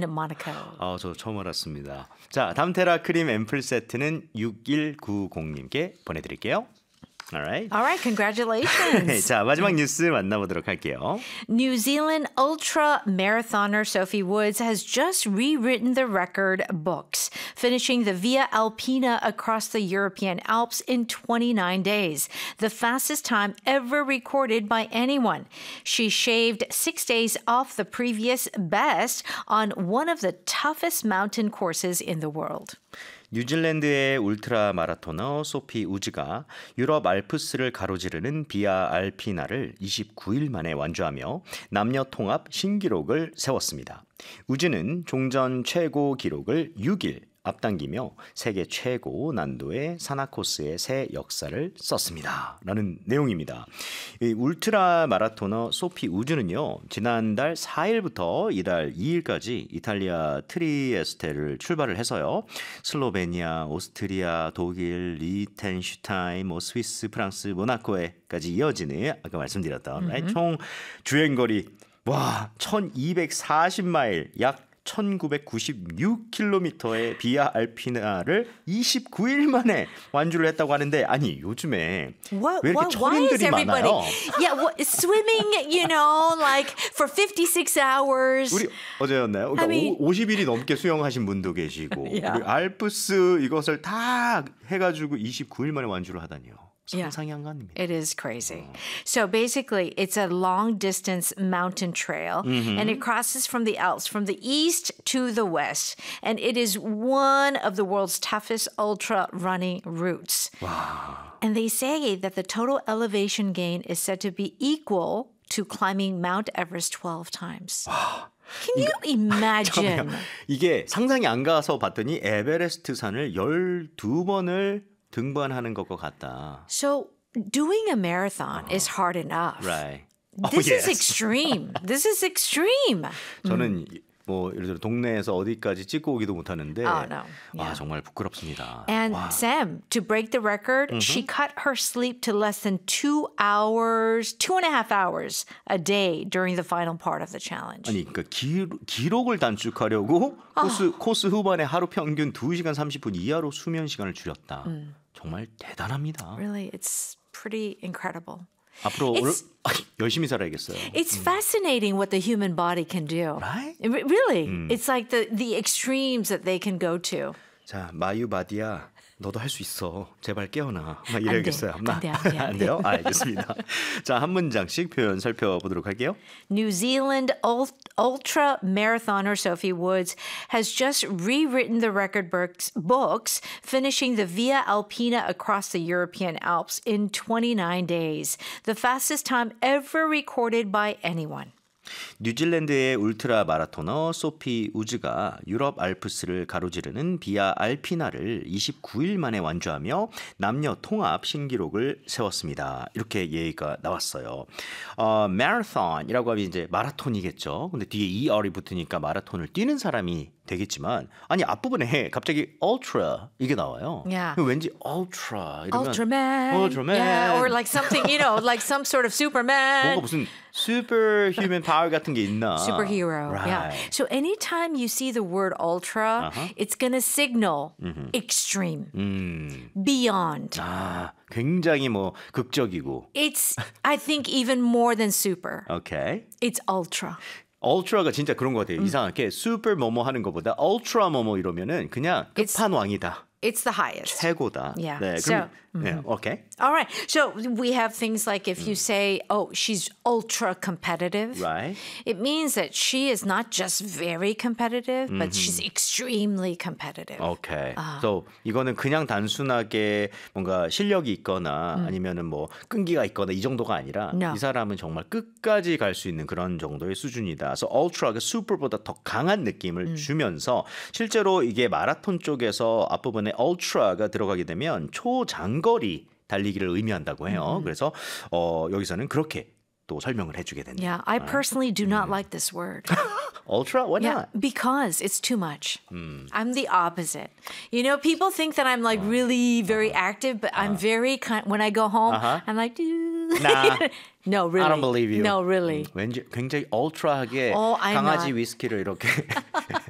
in Monaco. 저 처음 알았습니다. 자, 다음 테라 크림 앰플 세트는 6190님께 보내드릴게요. Alright. All right, congratulations. 자, 마지막 뉴스 만나보도록 할게요. New Zealand ultra marathoner Sophie Woods has just rewritten the record books, finishing the Via Alpina across the European Alps in 29 days, the fastest time ever recorded by anyone. She shaved 6 days off the previous best on one of the toughest mountain courses in the world. 뉴질랜드의 울트라 마라토너 소피 우즈가 유럽 알프스를 가로지르는 비아 알피나를 29일 만에 완주하며 남녀 통합 신기록을 세웠습니다. 우즈는 종전 최고 기록을 6일 앞당기며 세계 최고 난도의 산악 코스의 새 역사를 썼습니다. 라는 내용입니다. 이 울트라 마라토너 소피 우즈는요. 지난달 4일부터 이달 2일까지 이탈리아 트리에스테를 출발을 해서요. 슬로베니아, 오스트리아, 독일, 리텐슈타인, 스위스, 프랑스, 모나코에까지 이어지는 아까 말씀드렸던 총 주행거리 1240마일 약 1996km의 비아 알피나를 29일 만에 완주를 했다고 하는데 아니 요즘에 왜 이렇게 철인들이 많아요? Yeah, swimming, like for 56 hours. 우리 어제였나요? 그러니까 50일이 넘게 수영하신 분도 계시고 yeah. 알프스 이것을 다 해가지고 29일 만에 완주를 하다니요. 상상이 안 갑니다. It is crazy. So basically, it's a long-distance mountain trail, and it crosses from the Alps, from the east to the west, and it is one of the world's toughest ultra running routes. Wow. And they say that the total elevation gain is said to be equal to climbing Mount Everest 12 times. Can you imagine? 이게 상상이 안 가서 봤더니 에베레스트 산을 12번을 등반하는 것과 같다. So doing a marathon is hard enough. Right. This is extreme. This is extreme. 저는 예를 들어 동네에서 어디까지 찍고 오기도 못하는데 no. Yeah. 정말 부끄럽습니다. And Sam, to break the record, she cut her sleep to less than 2 hours, 2.5 hours a day during the final part of the challenge. 아니, 그러니까 기록을 단축하려고 코스 후반에 하루 평균 2시간 30분 이하로 수면 시간을 줄였다. 정말 대단합니다. Really, it's pretty incredible. 앞으로 열심히 살아야겠어요. It's fascinating what the human body can do. Right? Really. It's like the extremes that they can go to. 자, 마유바디야. 너도 할 수 있어. 제발 깨어나. 막 이래야겠어요. 안 돼. 안 돼요? 알겠습니다. 자, 한 문장씩 표현 살펴보도록 할게요. New Zealand ultra marathoner Sophie Woods has just rewritten the record books, finishing the Via Alpina across the European Alps in 29 days, the fastest time ever recorded by anyone. 뉴질랜드의 울트라 마라토너 소피 우즈가 유럽 알프스를 가로지르는 비아 알피나를 29일 만에 완주하며 남녀 통합 신기록을 세웠습니다. 이렇게 얘기가 나왔어요. 마라톤이라고 하면 이제 마라톤이겠죠. 근데 뒤에 ER이 붙으니까 마라톤을 뛰는 사람이 되겠지만 아니 앞부분에 갑자기 ultra 이게 나와요. Yeah. 왠지 ultra 이러면 Ultraman. Yeah, or like something, like some sort of Superman. 뭔가 무슨 superhuman power 같은 게 있나? Superhero. Right. Yeah. So anytime you see the word ultra, it's going to signal extreme, beyond. 굉장히 극적이고. It's, I think, even more than super. Okay. It's ultra. ultra가 진짜 그런 것 같아요. 이상하게 super 뭐뭐 하는 것보다 ultra 뭐뭐 이러면은 그냥 끝판왕이다. It's the highest. 최고다. Yeah. 네, So, okay. All right. So we have things like if you say, she's ultra competitive. Right. It means that she is not just very competitive, but she's extremely competitive. Okay. So 이거는 그냥 단순하게 뭔가 실력이 있거나 아니면은 끈기가 있거나 이 정도가 아니라 No. 이 사람은 정말 끝까지 갈 수 있는 그런 정도의 수준이다. So ultra가 super보다 더 강한 느낌을 주면서 실제로 이게 마라톤 쪽에서 앞부분에 ultra가 들어가게 되면 초장거리 달리기를 의미한다고 해요. 그래서 여기서는 그렇게 또 설명을 해주게 된다. Yeah, I personally do not like this word. Ultra? Why Yeah, not? because it's too much. I'm the opposite. People think that I'm like really very active, but I'm very when I go home, I'm like, Nah. No, really. I don't believe you. No, really. 왠지 굉장히 ultra하게 I'm 강아지 not. 위스키를 이렇게